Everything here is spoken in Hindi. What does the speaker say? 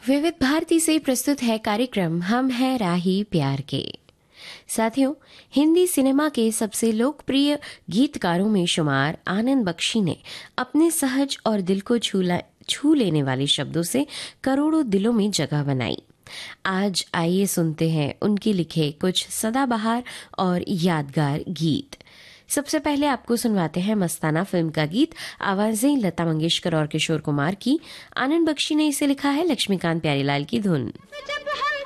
विविध भारती से प्रस्तुत है कार्यक्रम हम हैं राही प्यार के। साथियों, हिंदी सिनेमा के सबसे लोकप्रिय गीतकारों में शुमार आनंद बख्शी ने अपने सहज और दिल को छू लेने वाले शब्दों से करोड़ों दिलों में जगह बनाई। आज आइए सुनते हैं उनके लिखे कुछ सदाबहार और यादगार गीत। सबसे पहले आपको सुनवाते हैं मस्ताना फिल्म का गीत। आवाजें लता मंगेशकर और किशोर कुमार की। आनंद बख्शी ने इसे लिखा है, लक्ष्मीकांत प्यारीलाल की धुन। जब हम